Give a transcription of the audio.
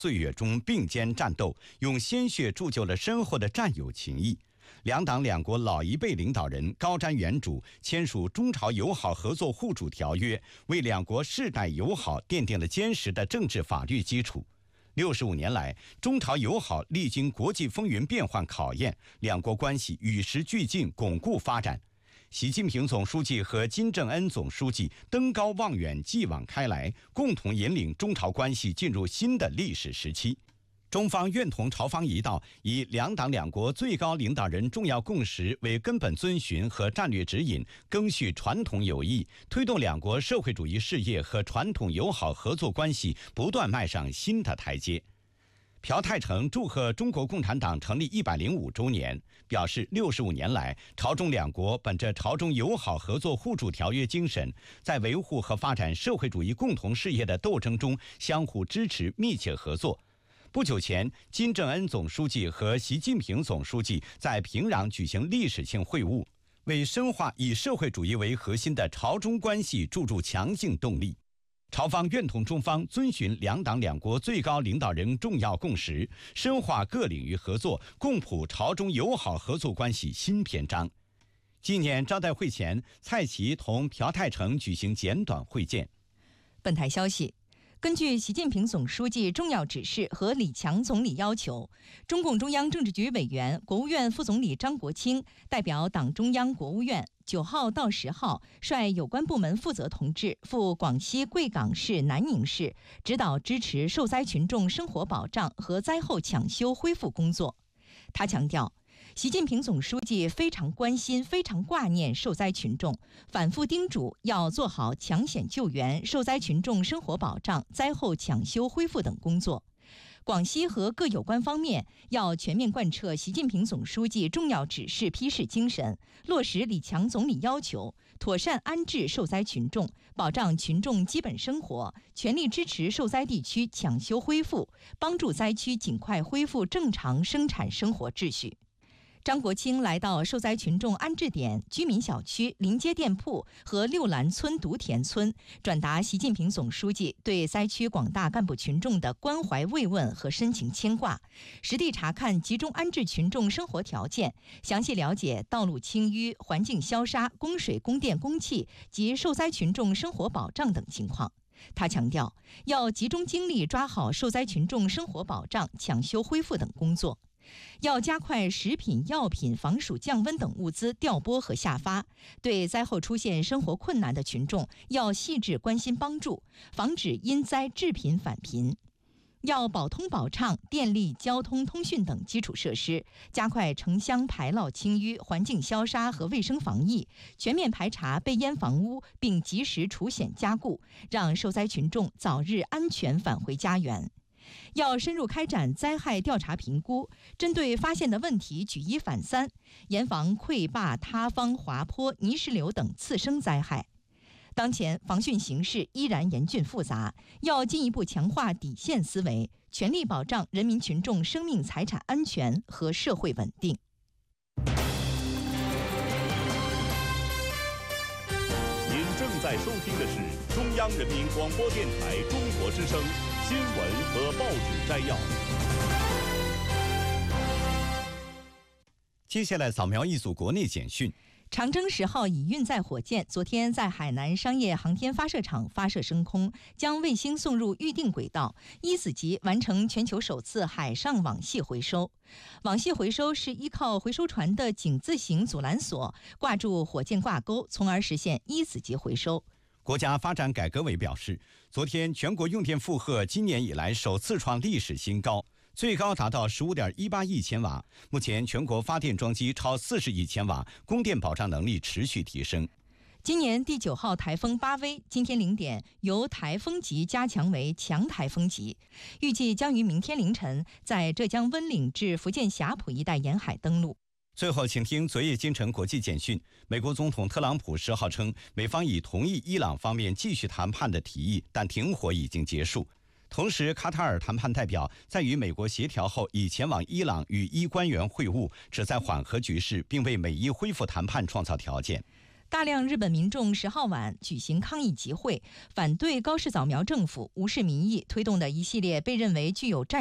岁月中并肩战斗，用鲜血铸就了深厚的战友情谊。两党两国老一辈领导人高瞻远瞩，签署中朝友好合作互助条约，为两国世代友好奠定了坚实的政治法律基础。65年来，中朝友好历经国际风云变幻考验，两国关系与时俱进，巩固发展。习近平总书记和金正恩总书记登高望远，继往开来，共同引领中朝关系进入新的历史时期。中方愿同朝方一道，以两党两国最高领导人重要共识为根本遵循和战略指引，赓续传统友谊，推动两国社会主义事业和传统友好合作关系不断迈上新的台阶。朴泰成祝贺中国共产党成立105周年，表示65年来，朝中两国本着朝中友好合作互助条约精神，在维护和发展社会主义共同事业的斗争中相互支持、密切合作。不久前，金正恩总书记和习近平总书记在平壤举行历史性会晤，为深化以社会主义为核心的朝中关系注入强劲动力。朝方愿同中方遵循两党两国最高领导人重要共识，深化各领域合作，共谱朝中友好合作关系新篇章。纪念招待会前，蔡奇同朴泰成举行简短会见。 本台消息，根据习近平总书记重要指示和李强总理要求，中共中央政治局委员、国务院副总理张国清代表党中央、国务院9号到10号率有关部门负责同志赴广西贵港市南宁市，指导支持受灾群众生活保障和灾后抢修恢复工作。他强调，习近平总书记非常关心、非常挂念受灾群众，反复叮嘱要做好抢险救援、受灾群众生活保障、灾后抢修恢复等工作。广西和各有关方面要全面贯彻习近平总书记重要指示批示精神，落实李强总理要求，妥善安置受灾群众，保障群众基本生活，全力支持受灾地区抢修恢复，帮助灾区尽快恢复正常生产生活秩序。张国清来到受灾群众安置点、居民小区、临街店铺和六兰村、独田村，转达习近平总书记对灾区广大干部群众的关怀慰问和深情牵挂，实地查看集中安置群众生活条件，详细了解道路清淤、环境消杀、供水、供电、供气及受灾群众生活保障等情况。他强调，要集中精力抓好受灾群众生活保障、抢修恢复等工作。要加快食品、药品、防暑降温等物资调拨和下发，对灾后出现生活困难的群众要细致关心帮助，防止因灾致贫返贫。要保通保畅电力、交通、通讯等基础设施，加快城乡排涝清淤、环境消杀和卫生防疫，全面排查被淹房屋，并及时除险加固，让受灾群众早日安全返回家园。要深入开展灾害调查评估，针对发现的问题举一反三，严防溃坝、塌方、滑坡、泥石流等次生灾害。当前防汛形势依然严峻复杂，要进一步强化底线思维，全力保障人民群众生命财产安全和社会稳定。 您正在收听的是中央人民广播电台中国之声新闻和报纸摘要。 接下来扫描一组国内简讯。 长征10号乙运载火箭昨天在海南商业航天发射场发射升空，将卫星送入预定轨道，一子级完成全球首次海上网系回收。网系回收是依靠回收船的井字形阻拦索挂住火箭挂钩，从而实现一子级回收。 国家发展改革委表示，昨天全国用电负荷今年以来首次创历史新高，最高达到15.18亿千瓦。目前全国发电装机超40亿千瓦，供电保障能力持续提升。 今年第9号台风巴威今天0点由台风级加强为强台风级，预计将于明天凌晨在浙江温岭至福建霞浦一带沿海登陆。 最后，请听昨夜今晨国际简讯。美国总统特朗普10号称，美方已同意伊朗方面继续谈判的提议，但停火已经结束。同时，卡塔尔谈判代表在与美国协调后，已前往伊朗与伊官员会晤，旨在缓和局势，并为美伊恢复谈判创造条件。 大量日本民众10号晚举行抗议集会，反对高市早苗政府无视民意推动的一系列被认为具有战